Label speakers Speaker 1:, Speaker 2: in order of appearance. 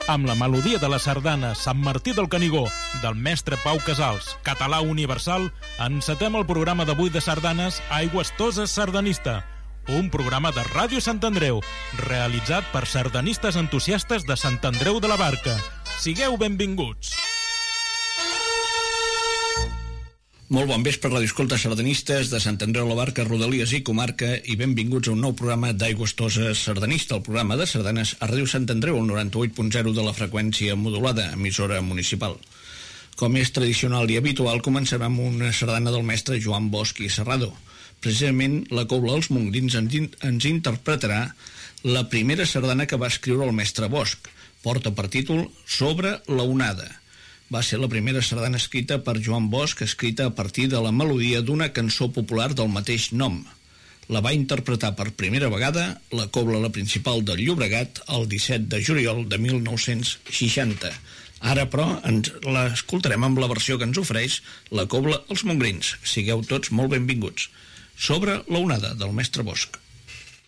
Speaker 1: Amb la melodia de la sardana Sant Martí del Canigó, del mestre Pau Casals, català universal, encetem el programa d'avui de sardanes Aigües Toses Sardanista, un programa de Ràdio Sant Andreu, realitzat per sardanistes entusiastes de Sant Andreu de la Barca. Sigueu benvinguts!
Speaker 2: Molt bon vespre, radioescoltes sardanistes de Sant Andreu de la Barca, Rodalies i Comarca, i benvinguts a un nou programa d'Aigües Toses Sardanista, el programa de sardanes a Ràdio Sant Andreu, el 98.0 de la freqüència modulada, emissora municipal. Com és tradicional i habitual, començarem amb una sardana del mestre Joan Bosch i Serrado. Precisament, la Cobla dels Mongrins ens interpretarà la primera sardana que va escriure el mestre Bosch. Porta per títol Sobre la onada. Va ser la primera sardana escrita per Joan Bosch, escrita a partir de la melodia d'una cançó popular del mateix nom. La va interpretar per primera vegada la Cobla la Principal del Llobregat el 17 de juliol de 1960. Ara, però, l'escoltarem amb la versió que ens ofereix la Cobla els Mongrins. Sigueu tots molt benvinguts. Sobre la onada, del mestre Bosch.